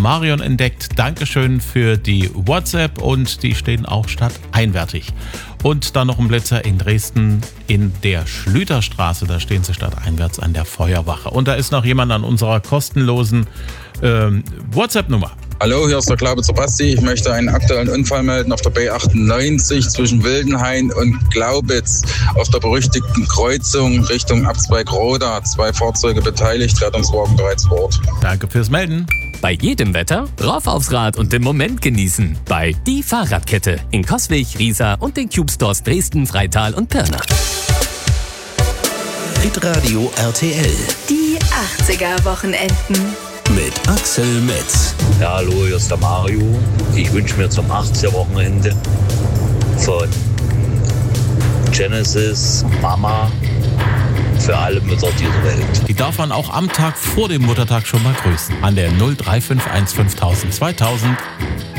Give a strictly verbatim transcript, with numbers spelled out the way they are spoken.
Marion entdeckt. Dankeschön für die WhatsApp und die stehen auch stadteinwärtig. Und dann noch ein Blitzer in Dresden in der Schlüterstraße. Da stehen sie stadteinwärts an der Feuerwache. Und da ist noch jemand an unserer kostenlosen ähm, WhatsApp-Nummer. Hallo, hier ist der Glaubitzer Basti. Ich möchte einen aktuellen Unfall melden auf der B achtundneunzig zwischen Wildenhain und Glaubitz auf der berüchtigten Kreuzung Richtung Abzweig-Roda. Zwei Fahrzeuge beteiligt, Rettungswagen bereits vor Ort. Danke fürs Melden. Bei jedem Wetter rauf aufs Rad und den Moment genießen. Bei Die Fahrradkette in Coswig, Riesa und den Cube Stores Dresden, Freital und Pirna. Hitradio R T L. Die achtziger-Wochenenden. Mit Axel Metz. Ja, hallo, hier ist der Mario. Ich wünsche mir zum achtziger-Wochenende von Genesis Mama für alle Mütter dieser Welt. Die darf man auch am Tag vor dem Muttertag schon mal grüßen. An der null drei fünf eins fünftausend zweitausend.